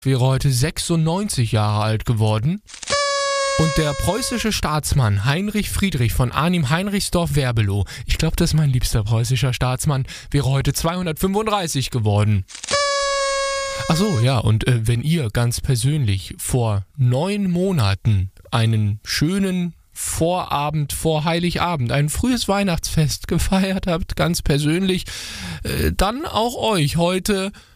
wäre heute 96 Jahre alt geworden. Und der preußische Staatsmann Heinrich Friedrich von Arnim-Heinrichsdorf-Werbelow, ich glaube, das ist mein liebster preußischer Staatsmann, wäre heute 235 geworden. Achso, ja, und wenn ihr ganz persönlich vor 9 Monaten einen schönen Vorabend vor Heiligabend, ein frühes Weihnachtsfest gefeiert habt, ganz persönlich, dann auch euch heute